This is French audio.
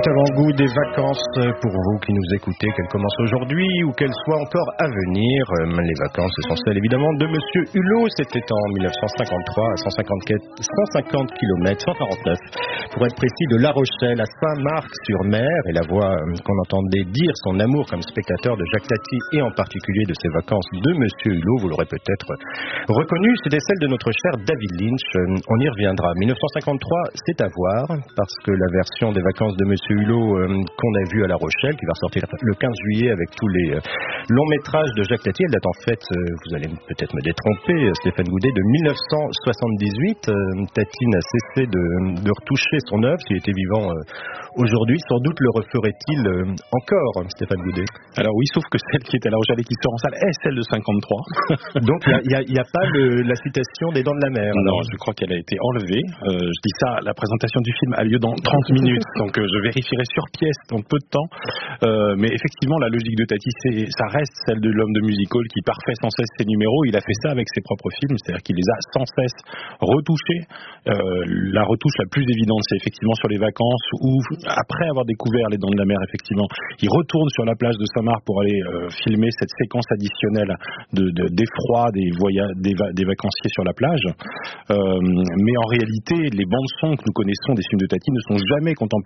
petit avant-goût des vacances pour vous qui nous écoutez, qu'elles commencent aujourd'hui ou qu'elles soient encore à venir. Les vacances, ce sont celles évidemment de Monsieur Hulot. C'était en 1953 à 150 km, 149 pour être précis, de La Rochelle à Saint-Marc-sur-Mer. Et la voix qu'on entendait dire son amour comme spectateur de Jacques Tati et en particulier de ses vacances de Monsieur Hulot, vous l'aurez peut-être reconnue, c'était celle de notre cher David Lynch. On y reviendra. 1953, c'est à voir parce que la version des vacances de Monsieur Hulot qu'on a vue à La Rochelle, qui va sortir le 15 juillet avec tous les longs métrages de Jacques Tati, elle date en fait, vous allez peut-être me détromper, Stéphane Goudet, de 1978. Tati n'a cessé de retoucher son œuvre. S'il était vivant aujourd'hui, sans doute le referait-il encore, Stéphane Goudet. Alors oui, sauf que celle qui est à La Rochelle et qui sort en salle est celle de 53. Donc il n'y a pas la citation des Dents de la Mer. Non, je crois qu'elle a été enlevée. Je dis ça, la présentation du film a lieu dans 30 minutes, donc je vérifierai sur pièce dans peu de temps. Mais effectivement, la logique de Tati, ça reste celle de l'homme de musical qui parfait sans cesse ses numéros. Il a fait ça avec ses propres films, c'est-à-dire qu'il les a sans cesse retouchés. La retouche la plus évidente, c'est effectivement sur les vacances où, après avoir découvert les Dents de la Mer, effectivement, il retourne sur la plage de Saint-Marc pour aller filmer cette séquence additionnelle d'effroi des vacanciers sur la plage. Mais en réalité, les bandes son que nous connaissons des films de Tati ne sont jamais contemporaines